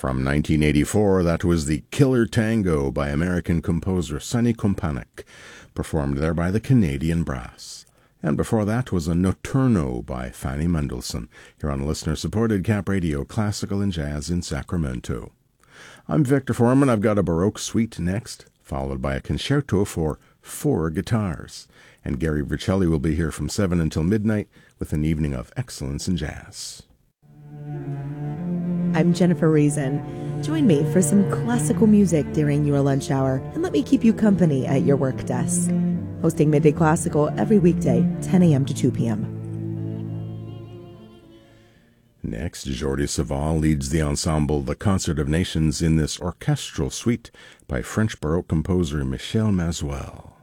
From 1984, that was the Killer Tango by American composer Sonny Kompanic, performed there by the Canadian Brass. And before that was a Notturno by Fanny Mendelssohn, here on listener-supported Cap Radio Classical and Jazz in Sacramento. I'm Victor Foreman. I've got a Baroque suite next, followed by a concerto for 4 guitars. And Gary Vercelli will be here from 7 until midnight with an evening of excellence in jazz. I'm Jennifer Reason. Join me for some classical music during your lunch hour and let me keep you company at your work desk. Hosting Midday Classical every weekday, 10 a.m. to 2 p.m. Next, Jordi Savall leads the ensemble The Concert of Nations in this orchestral suite by French Baroque composer Michel Mazuel.